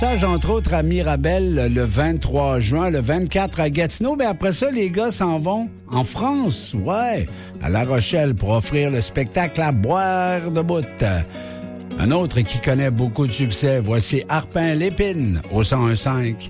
Entre autres à Mirabel le 23 juin, le 24 à Gatineau, mais après ça, les gars s'en vont en France, ouais, à La Rochelle pour offrir le spectacle à boire de bout. Un autre qui connaît beaucoup de succès, voici Harpin Lépine au 101.5.